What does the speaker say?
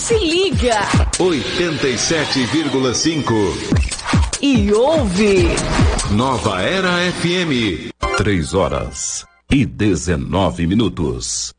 Se liga! 87,5. E ouve! Nova Era FM. 3 horas e 19 minutos.